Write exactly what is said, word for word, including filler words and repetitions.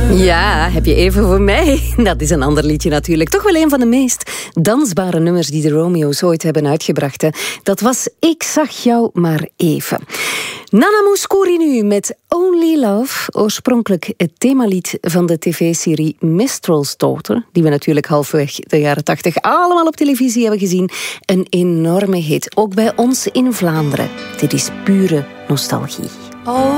Ja, heb je even voor mij? Dat is een ander liedje natuurlijk. Toch wel een van de meest dansbare nummers die de Romeo's ooit hebben uitgebracht. Hè. Dat was Ik zag jou maar even. Nana Mouskouri nu met Only Love. Oorspronkelijk het themalied van de tv-serie Mistral's Daughter, die we natuurlijk halfweg de jaren tachtig allemaal op televisie hebben gezien. Een enorme hit, ook bij ons in Vlaanderen. Dit is pure nostalgie. Oh.